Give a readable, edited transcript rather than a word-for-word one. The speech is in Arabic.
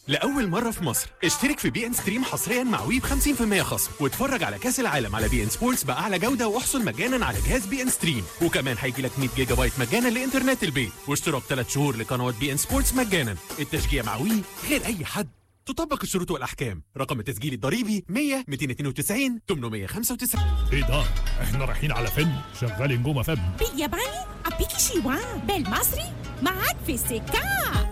لأول مرة في مصر اشترك في بي ان ستريم حصريا مع وي ب 50% خصم، واتفرج على كأس العالم على بي ان سبورتس بأعلى جودة، واحصل مجانا على جهاز بي ان ستريم، وكمان هيجي لك 100 جيجا بايت مجانا لإنترنت البيت، واشتراك 3 شهور لقنوات بي ان سبورتس مجانا. التشجيع مع وي غير أي حد. تطبق الشروط والأحكام. رقم التسجيل الضريبي 100 292 895. ايه ده؟ احنا رايحين على فيلم شغال نجوم فم بالياباني أبيكي شيوا، بالمصري معاك في السكة.